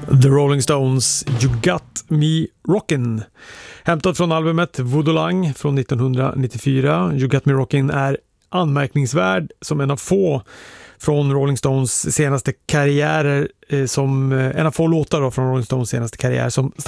The Rolling Stones, You Got Me Rockin'. Hämtat från albumet Voodoo-Lang från 1994. You Got Me Rockin' är anmärkningsvärd som en av få från Rolling Stones senaste karriärer, som en av få låtar då från Rolling Stones senaste karriär som